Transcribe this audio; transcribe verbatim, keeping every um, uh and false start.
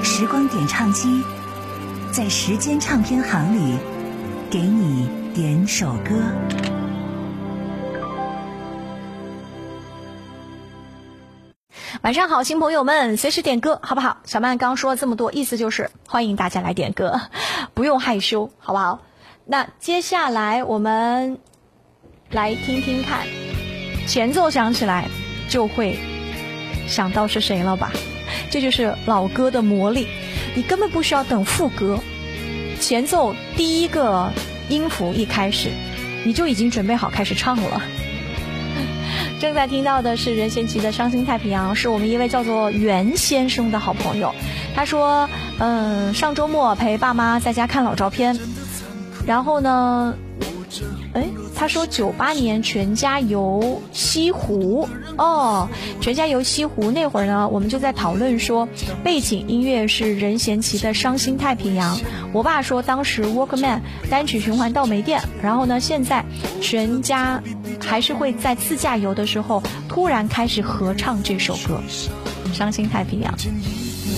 时光点唱机，在时间唱片行里给你点首歌。 晚上好，新朋友们，随时点歌好不好？小曼刚说了这么多，意思就是欢迎大家来点歌，不用害羞好不好？那接下来我们来听听看，前奏响起来就会想到是谁了吧？这就是老歌的魔力，你根本不需要等副歌，前奏第一个音符一开始，你就已经准备好开始唱了。正在听到的是任贤齐的《伤心太平洋》，是我们一位叫做袁先生的好朋友。他说嗯，上周末陪爸妈在家看老照片，然后呢哎，他说九八年全家游西湖哦，全家游西湖那会儿呢，我们就在讨论说背景音乐是任贤齐的《伤心太平洋》。我爸说当时 Walkman 单曲循环到没电，然后呢，现在全家还是会在自驾游的时候突然开始合唱这首歌《伤心太平洋》。